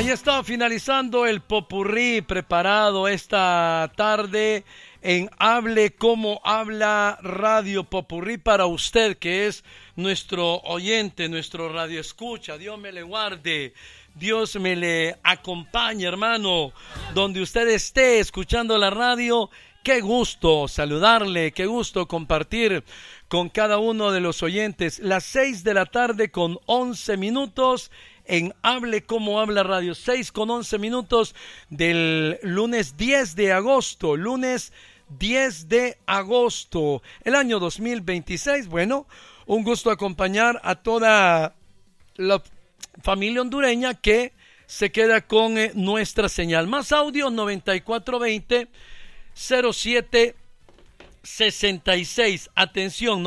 Ahí está finalizando el popurrí preparado esta tarde en Hable Como Habla Radio Popurrí para usted que es nuestro oyente, nuestro radioescucha. Dios me le guarde, Dios me le acompañe, hermano, donde usted esté escuchando la radio. Qué gusto saludarle, qué gusto compartir con cada uno de los oyentes. Las 6 de la tarde con 11 minutos en Hable Como Habla Radio. 6 con 11 minutos del lunes 10 de agosto. Lunes 10 de agosto, el año 2026. Bueno, un gusto acompañar a toda la familia hondureña que se queda con nuestra señal. Más audio 9420-0766. Atención,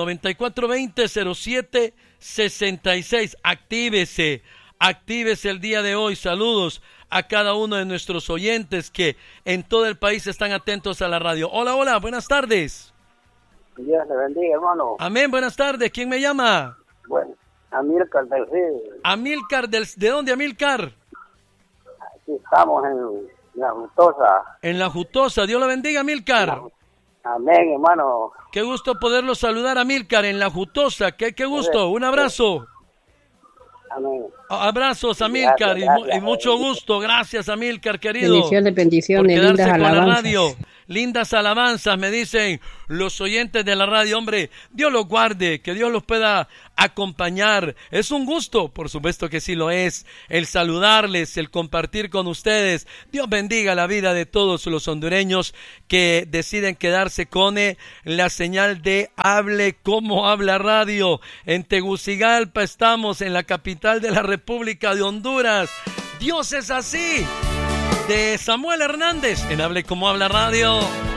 9420-0766. Actívese el día de hoy. Saludos a cada uno de nuestros oyentes que en todo el país están atentos a la radio. Hola, buenas tardes. Dios le bendiga, hermano. Amén, buenas tardes. ¿Quién me llama? Bueno, Amílcar del Río. Amílcar, ¿de dónde, Amílcar? Aquí estamos en La Jutosa. En La Jutosa. Dios le bendiga, Amílcar. Amén, hermano. Qué gusto poderlo saludar, Amílcar, en La Jutosa. Qué gusto. Un abrazo. Amén. Abrazos, Amílcar, y mucho gusto. Gracias, Amílcar, querido. Bendiciones, lindas alabanzas. Lindas alabanzas, me dicen los oyentes de la radio. Hombre, Dios los guarde, que Dios los pueda acompañar. Es un gusto, por supuesto que sí lo es, el saludarles, el compartir con ustedes. Dios bendiga la vida de todos los hondureños que deciden quedarse con la señal de Hable Como Habla Radio. En Tegucigalpa estamos, en la capital de la República de Honduras. Dios es así. De Samuel Hernández en Hable Como Habla Radio.